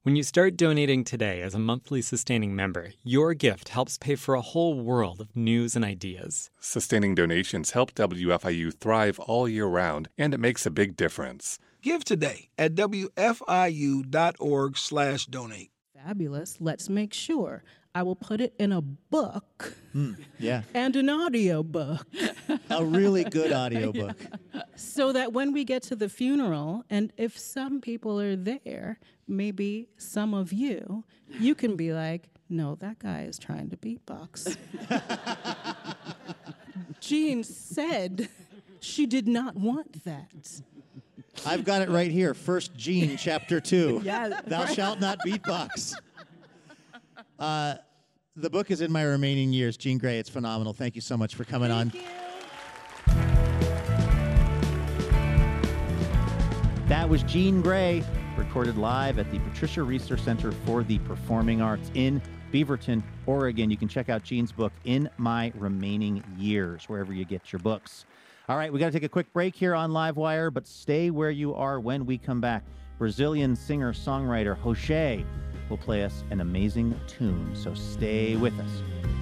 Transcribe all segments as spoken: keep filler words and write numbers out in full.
When you start donating today as a monthly sustaining member, your gift helps pay for a whole world of news and ideas. Sustaining donations help W F I U thrive all year round, and it makes a big difference. Give today at W F I U dot org slash donate. Fabulous. Let's make sure. I will put it in a book Mm, yeah. and an audio book. A really good audio book. Yeah. So that when we get to the funeral, and if some people are there, maybe some of you, you can be like, no, that guy is trying to beatbox. Jean said she did not want that. I've got it right here. First Gene, chapter two. Yeah. Thou shalt not beatbox. Uh, the book is In My Remaining Years. Jean Grey, it's phenomenal. Thank you so much for coming Thank on. you. That was Jean Grey, recorded live at the Patricia Research Center for the Performing Arts in Beaverton, Oregon. You can check out Jean's book, In My Remaining Years, wherever you get your books. All right, we got to take a quick break here on Livewire, but stay where you are when we come back. Brazilian singer-songwriter José will play us an amazing tune, so stay with us.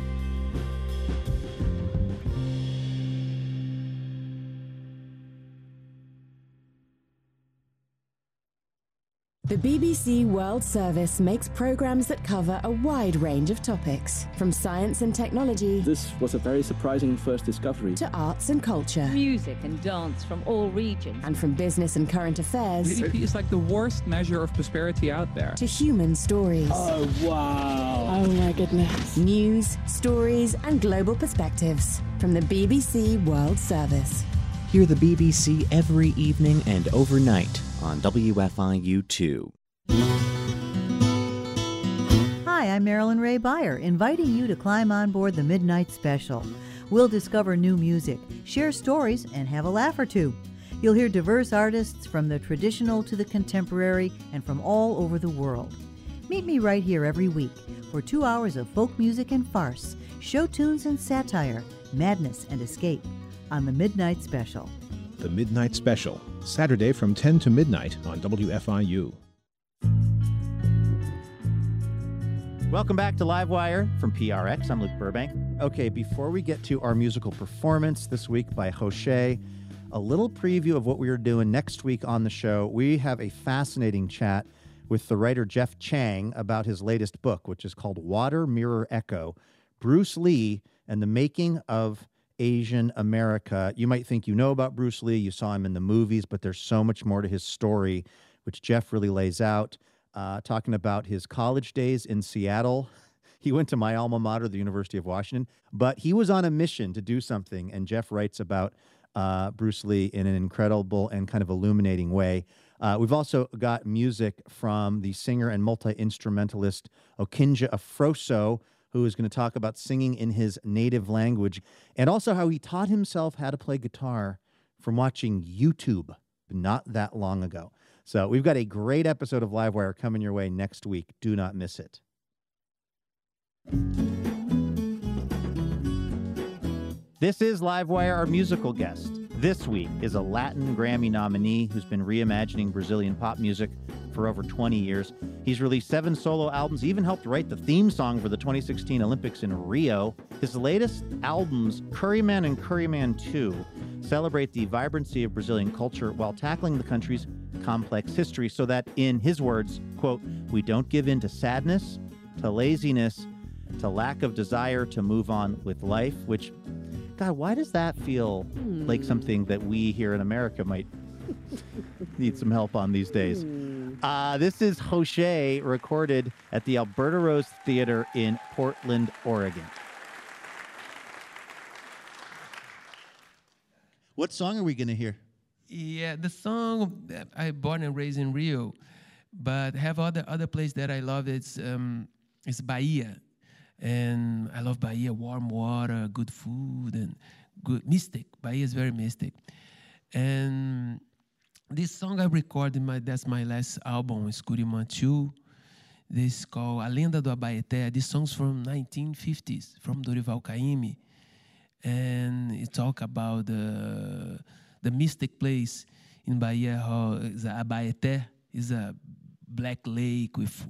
The B B C World Service makes programs that cover a wide range of topics, from science and technology. This was a very surprising first discovery. To arts and culture. Music and dance from all regions. And from business and current affairs. G D P is like the worst measure of prosperity out there. To human stories. Oh, wow. Oh, my goodness. News, stories, and global perspectives from the B B C World Service. Hear the B B C every evening and overnight on W F I U two. Hi, I'm Marilyn Ray Beyer, inviting you to climb on board the Midnight Special. We'll discover new music, share stories, and have a laugh or two. You'll hear diverse artists from the traditional to the contemporary and from all over the world. Meet me right here every week for two hours of folk music and farce, show tunes and satire, madness and escape on the Midnight Special. The Midnight Special, Saturday from ten to midnight on W F I U. Welcome back to Livewire from P R X. I'm Luke Burbank. Okay, before we get to our musical performance this week by José, a little preview of what we are doing next week on the show. We have a fascinating chat with the writer Jeff Chang about his latest book, which is called Water Mirror Echo, Bruce Lee and the Making of Asian America. You might think you know about Bruce Lee, you saw him in the movies, but there's so much more to his story, which Jeff really lays out, uh, talking about his college days in Seattle. He went to my alma mater, the University of Washington, but he was on a mission to do something, and Jeff writes about uh, Bruce Lee in an incredible and kind of illuminating way. Uh, we've also got music from the singer and multi-instrumentalist Okinja Afroso, who is going to talk about singing in his native language, and also how he taught himself how to play guitar from watching YouTube not that long ago. So we've got a great episode of Livewire coming your way next week. Do not miss it. This is Livewire, our musical guest. This week is a Latin Grammy nominee who's been reimagining Brazilian pop music for over twenty years. He's released seven solo albums, even helped write the theme song for the twenty sixteen Olympics in Rio. His latest albums, Curryman and Curryman two, celebrate the vibrancy of Brazilian culture while tackling the country's complex history so that, in his words, quote, we don't give in to sadness, to laziness, to lack of desire to move on with life, which, God, why does that feel hmm. like something that we here in America might need some help on these days? Hmm. Uh, this is José, recorded at the Alberta Rose Theater in Portland, Oregon. What song are we going to hear? Yeah, the song, I born and raised in Rio, but have other other place that I love. It's um, it's Bahia. And I love Bahia, warm water, good food, and good mystic. Bahia is very mystic. And this song I recorded, my that's my last album, Escurimã two. This is called A Lenda do Abaeté. This song's from nineteen fifties, from Dorival Caymmi. And it talk about the, the mystic place in Bahia, how is Abaeté is a black lake with